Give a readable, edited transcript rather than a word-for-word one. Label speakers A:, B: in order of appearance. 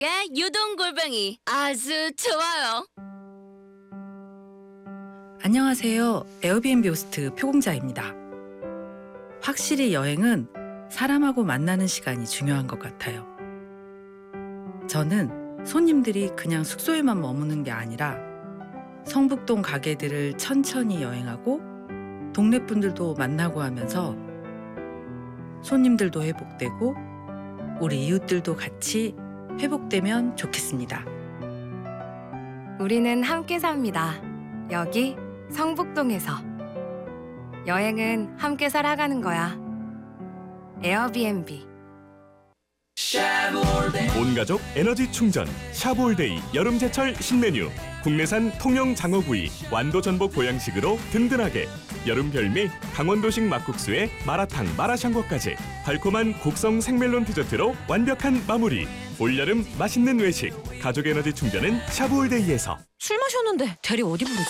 A: 유동골뱅이 아주 좋아요.
B: 안녕하세요. 에어비앤비 호스트 표공자입니다. 확실히 여행은 사람하고 만나는 시간이 중요한 것 같아요. 저는 손님들이 그냥 숙소에만 머무는 게 아니라 성북동 가게들을 천천히 여행하고 동네 분들도 만나고 하면서 손님들도 회복되고 우리 이웃들도 같이 회복되면 좋겠습니다.
C: 우리는 함께 삽니다. 여기 성북동에서. 여행은 함께 살아가는 거야. 에어비앤비.
D: 온가족 에너지 충전 샤볼데이 여름제철 신메뉴 국내산 통영 장어구이 완도 전복 보양식으로 든든하게 여름 별미 강원도식 막국수에 마라탕 마라샹궈까지 달콤한 곡성 생멜론 디저트로 완벽한 마무리 올여름 맛있는 외식 가족 에너지 충전은 샤볼데이에서
A: 술 마셨는데 대리 어디 부르지?